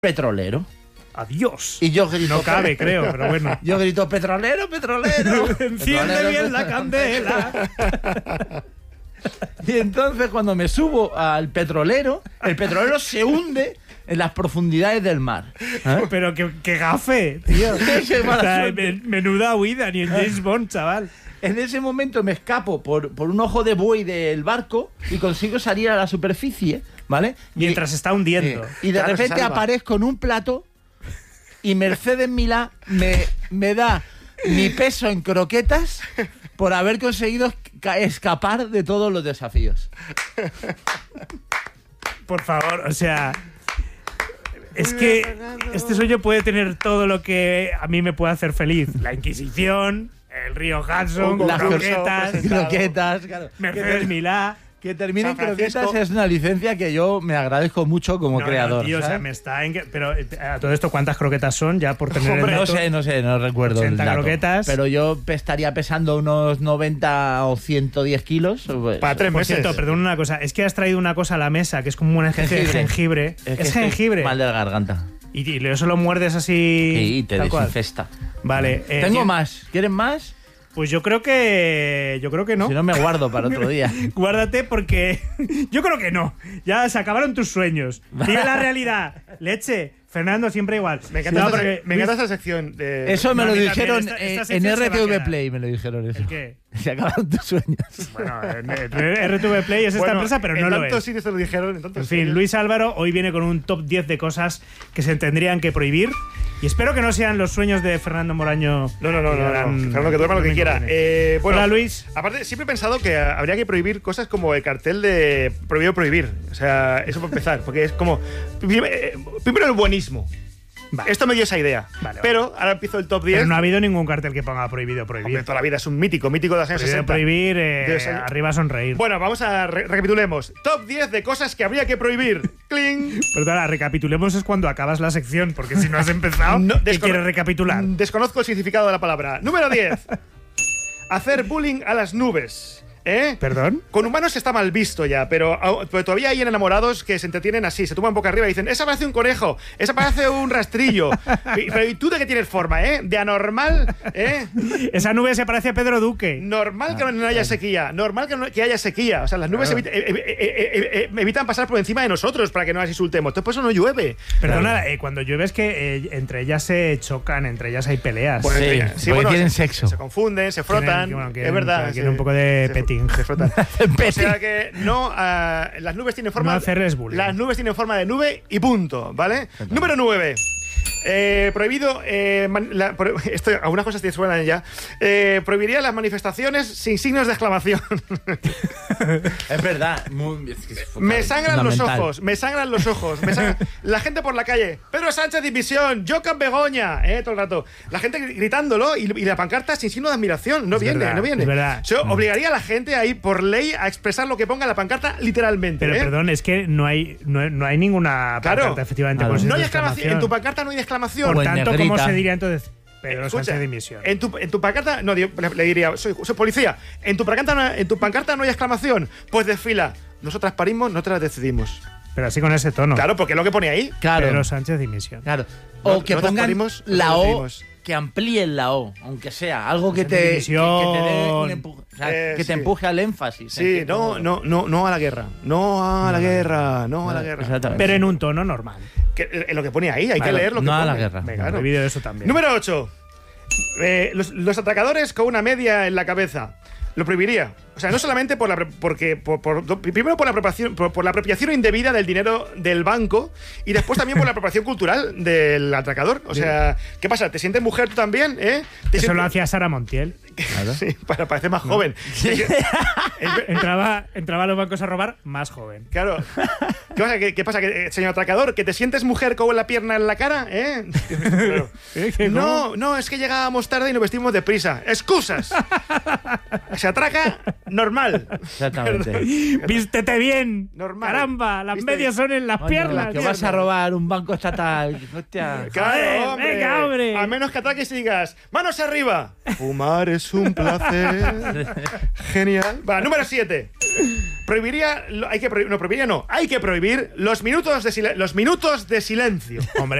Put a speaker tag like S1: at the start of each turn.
S1: petrolero.
S2: Adiós.
S1: Y yo grito...
S2: No cabe, creo, pero bueno.
S1: Yo grito, petrolero, petrolero.
S2: Enciende bien la candela.
S1: Y entonces cuando me subo al petrolero, el petrolero se hunde en las profundidades del mar. ¿Eh?
S2: Pero que gafe, tío.
S1: Qué mala
S2: O sea,
S1: suerte.
S2: menuda huida, ni en James Bond, chaval.
S1: En ese momento me escapo por un ojo de buey del barco y consigo salir a la superficie, ¿vale?
S2: Mientras está hundiendo.
S1: Y de
S3: Claro, se
S1: repente
S3: salva.
S1: aparezco en un plato y Mercedes Milá me da mi peso en croquetas por haber conseguido escapar de todos los desafíos.
S2: Por favor, o sea... Es que este sueño puede tener todo lo que a mí me puede hacer feliz. La Inquisición, el río Hudson,
S1: Las
S2: croquetas,
S1: croquetas, claro.
S2: Mercedes Milá...
S1: Que termine en
S3: San Francisco.
S1: croquetas es una licencia que yo me agradezco mucho como creador.
S2: tío, o sea,
S1: ¿sabes?
S2: me está pero a todo esto, ¿cuántas croquetas son? Ya por tener
S3: Hombre,
S2: el dato.
S1: No sé, no recuerdo
S2: 80
S1: el dato.
S2: croquetas.
S1: Pero yo estaría pesando unos 90 o 110 kilos. Pues,
S3: Para 3
S2: Por
S3: meses.
S2: cierto, perdón una cosa. Es que has traído una cosa a la mesa que es como una especie de jengibre.
S1: que
S2: Es
S1: estoy
S2: jengibre.
S1: mal de la garganta.
S2: Y eso lo muerdes así.
S1: Y te
S2: tal cual.
S1: desinfesta.
S2: Vale.
S1: Tengo más. ¿Quieren más?
S2: Pues yo creo que no.
S1: Si no, me guardo para otro día.
S2: Guárdate porque yo creo que no. Ya se acabaron tus sueños. Vive la realidad. Leche. Fernando, siempre igual.
S3: Me encanta,
S2: No,
S3: esa,
S2: porque
S3: me encanta esa sección. De...
S1: Eso me
S2: No,
S1: lo
S2: a mí
S1: dijeron
S2: también, esta
S1: en
S2: sección se va a
S1: RTV
S2: quedar.
S1: Play, me lo dijeron eso.
S2: ¿El qué?
S1: Se acabaron tus sueños.
S2: Bueno, RTV Play es esta
S3: Bueno,
S2: empresa, pero no
S3: en
S2: lo
S3: tantos
S2: es.
S3: sitios te lo dijeron. En tantos
S2: En fin,
S3: sitios.
S2: Luis Álvaro hoy viene con un top 10 de cosas que se tendrían que prohibir. Y espero que no sean los sueños de Fernando Moraño.
S3: No.
S2: que harán-
S3: Fernando, que duerma lo que quiera. Bueno,
S2: Hola, Luis.
S3: Aparte, siempre he pensado que habría que prohibir cosas como el cartel de prohibido prohibir. O sea, eso para empezar. Porque es como. Primero el buenismo.
S2: Vale.
S3: Esto me dio esa idea.
S2: Vale.
S3: Pero ahora empiezo el top 10.
S2: Pero no ha habido ningún cartel que ponga prohibido prohibir.
S3: Hombre, toda la vida es un mítico de los años
S2: Prohibido
S3: 60.
S2: prohibir,
S3: Dios,
S2: arriba sonreír.
S3: Bueno, vamos a recapitulemos. Top 10 de cosas que habría que prohibir. ¡Cling!
S2: Perdona, recapitulemos es cuando acabas la sección, porque si no has empezado, ¿qué quieres recapitular?
S3: Desconozco el significado de la palabra. Número 10. Hacer bullying a las nubes. ¿Eh?
S2: ¿Perdón?
S3: Con humanos está mal visto ya, pero todavía hay enamorados que se entretienen así, se toman boca arriba y dicen, esa parece un conejo, esa parece un rastrillo. Pero ¿y tú de qué tienes forma, eh? De anormal, ¿eh?
S2: Esa nube se parece a Pedro Duque.
S3: Normal que no haya sequía, normal que haya sequía. O sea, las nubes evitan pasar por encima de nosotros para que no las insultemos. Entonces por eso no llueve.
S2: Perdona, cuando llueve es que entre ellas se chocan, entre ellas hay peleas.
S3: Bueno,
S1: Sí, porque tienen sexo.
S3: Se confunden, se frotan. es verdad.
S2: Tienen un poco de petting.
S3: Se frotan. O
S1: Petting.
S3: sea que no, las nubes tienen forma.
S2: No hacerles bullying.
S3: Las nubes tienen forma de nube y punto, ¿vale? Número 9. Prohibido. Algunas cosas te suenan ya. Prohibiría las manifestaciones sin signos de exclamación.
S1: Es verdad.
S3: Me sangran los
S1: fundamental.
S3: ojos. Me sangran los ojos. La gente por la calle. Pedro Sánchez Dimisión. Jocan Begoña. Todo el rato. La gente gritándolo y la pancarta sin signo de admiración. No
S2: Es
S3: viene,
S2: verdad,
S3: no viene.
S2: es verdad.
S3: Yo obligaría a la gente ahí por ley a expresar lo que ponga en la pancarta literalmente.
S2: Pero perdón, es que no hay ninguna
S3: Claro.
S2: pancarta, efectivamente.
S1: Claro.
S2: con
S3: No hay
S2: signo de
S3: exclamación. En tu pancarta no hay exclamación.
S2: Por
S1: O en
S2: tanto, ¿cómo
S1: negrita.
S2: se diría entonces? Pedro
S3: Escucha,
S2: Sánchez Dimisión.
S3: En tu pancarta, no, le diría, soy policía. En tu pancarta no hay exclamación. Pues desfila. Nosotras parimos, nosotras decidimos.
S2: Pero así con ese tono.
S3: Claro, porque es lo que pone ahí.
S1: Claro.
S2: Pedro Sánchez Dimisión.
S1: Claro. O
S3: No-
S1: que
S3: no te
S1: pongan
S3: parimos,
S1: la
S3: no te
S1: O,
S3: decidimos.
S1: que amplíen la O, aunque sea algo que
S2: Pues
S1: te,
S2: en
S1: que
S2: división.
S1: te dé un empuje, o sea, que
S3: Sí.
S1: te empuje al énfasis.
S3: Sí, no a la guerra. No a la guerra. No a la guerra.
S1: Exactamente.
S2: Pero en un tono normal.
S3: En lo que pone ahí, hay que
S1: Vale,
S3: leer lo que
S1: no a
S3: pone.
S1: la guerra.
S2: Venga,
S3: Claro.
S2: prohibido eso también.
S3: Número 8. Los atracadores con una media en la cabeza. Lo prohibiría. O sea, no solamente primero por la apropiación indebida del dinero del banco y después también por la apropiación cultural del atracador. O sea, ¿qué pasa? ¿Te sientes mujer tú también? ¿Eh?
S2: Eso lo hacía Sara Montiel.
S3: Sí, para parecer más joven.
S2: Entraba a los bancos a robar más joven.
S3: Claro. ¿Qué pasa? Señor atracador, ¿que te sientes mujer con la pierna en la cara? ¿Eh? Claro. No, es que llegábamos tarde y nos vestimos deprisa. ¡Excusas! Se atraca normal.
S1: Exactamente.
S2: Vístete bien.
S3: Normal.
S2: Caramba, las
S3: Viste-
S2: medias son en las
S1: Coño,
S2: piernas.
S1: que vas a robar un banco estatal. Hostia.
S3: Claro,
S2: Joder,
S3: hombre.
S2: venga, hombre.
S3: A menos que atraques y digas, ¡manos arriba! Fumar es un placer. Genial. Va, número 7. Hay que prohibir los minutos de silencio.
S2: Hombre,